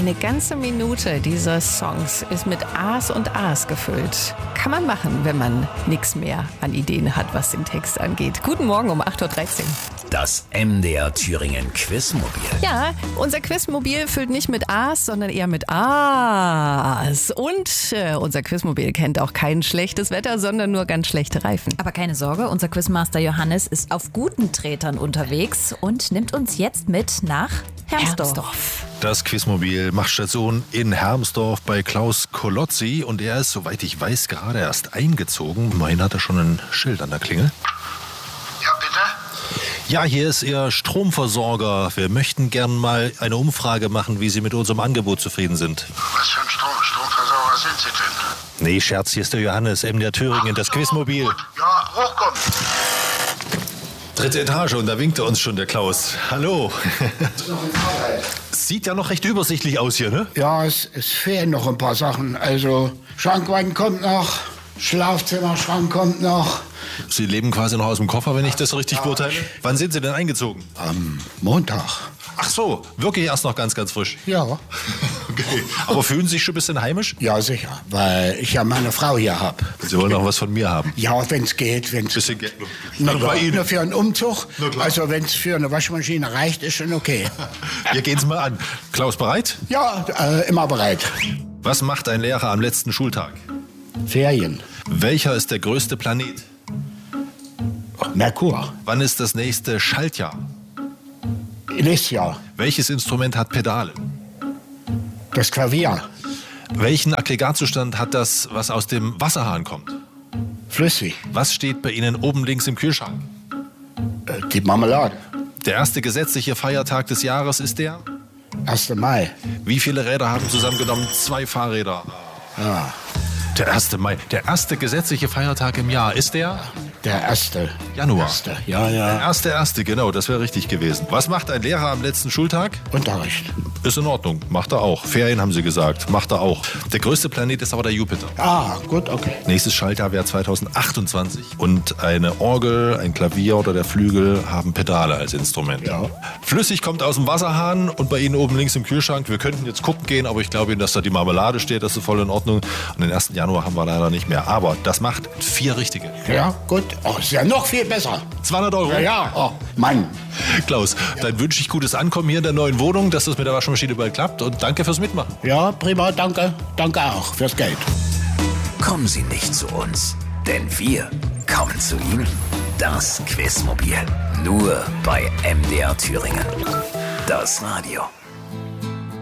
Eine ganze Minute dieser Songs ist mit A's und A's gefüllt. Kann man machen, wenn man nichts mehr an Ideen hat, was den Text angeht. Guten Morgen um 8.13 Uhr. Das MDR Thüringen Quizmobil. Ja, unser Quizmobil füllt nicht mit A's, sondern eher mit A's. Und unser Quizmobil kennt auch kein schlechtes Wetter, sondern nur ganz schlechte Reifen. Aber keine Sorge, unser Quizmaster Johannes ist auf guten Tretern unterwegs und nimmt uns jetzt mit nach Hermsdorf. Das Quizmobil macht Station in Hermsdorf bei Klaus Kolozzi und er ist, soweit ich weiß, gerade erst eingezogen. Immerhin hat er schon ein Schild an der Klingel. Ja, bitte? Ja, hier ist Ihr Stromversorger. Wir möchten gern mal eine Umfrage machen, wie Sie mit unserem Angebot zufrieden sind. Was für ein Stromversorger sind Sie denn? Nee, Scherz, hier ist der Johannes, MDR Thüringen, das Quizmobil. Gut. Ja, hochkommen. 3. Etage und da winkt uns schon der Klaus. Hallo. Sieht ja noch recht übersichtlich aus hier, ne? Ja, es fehlen noch ein paar Sachen. Also, Schrankwand kommt noch, Schlafzimmerschrank kommt noch. Sie leben quasi noch aus dem Koffer, wenn ich das so richtig beurteile. Wann sind Sie denn eingezogen? Am Montag. Ach so, wirklich erst noch ganz, ganz frisch. Ja. Okay. Aber fühlen Sie sich schon ein bisschen heimisch? Ja, sicher, weil ich ja meine Frau hier habe. Sie wollen auch was von mir haben. Ja, wenn es geht. Bisschen Geld. Nur bei Ihnen. für einen Umzug. Na klar. Also wenn es für eine Waschmaschine reicht, ist schon okay. Wir gehen's mal an. Klaus, bereit? Ja, immer bereit. Was macht ein Lehrer am letzten Schultag? Ferien. Welcher ist der größte Planet? Merkur. Wann ist das nächste Schaltjahr? Nächstes Jahr. Welches Instrument hat Pedale? Das Klavier. Welchen Aggregatzustand hat das, was aus dem Wasserhahn kommt? Flüssig. Was steht bei Ihnen oben links im Kühlschrank? Die Marmelade. Der erste gesetzliche Feiertag des Jahres ist der? 1. Mai. Wie viele Räder haben zusammengenommen 2 Fahrräder? Ja. Der 1. Mai. Der erste gesetzliche Feiertag im Jahr ist der? Der 1. Januar. 1. Ja, ja. Der 1., genau, das wäre richtig gewesen. Was macht ein Lehrer am letzten Schultag? Unterricht. Ist in Ordnung, macht er auch. Ferien haben Sie gesagt, macht er auch. Der größte Planet ist aber der Jupiter. Ah, gut, okay. Nächstes Schaltjahr wäre 2028. Und eine Orgel, ein Klavier oder der Flügel haben Pedale als Instrument. Ja. Flüssig kommt aus dem Wasserhahn und bei Ihnen oben links im Kühlschrank. Wir könnten jetzt gucken gehen, aber ich glaube Ihnen, dass da die Marmelade steht. Das ist voll in Ordnung. Und den 1. Januar haben wir leider nicht mehr. Aber das macht 4 richtige. Ja, gut. Oh, ist ja noch viel besser. 200 Euro. Ja, ja. Oh, Mann. Klaus, dann wünsche ich gutes Ankommen hier in der neuen Wohnung, dass das mit der Waschmaschine bald klappt. Und danke fürs Mitmachen. Ja, prima, danke. Danke auch fürs Geld. Kommen Sie nicht zu uns, denn wir kommen zu Ihnen. Das Quizmobil. Nur bei MDR Thüringen. Das Radio.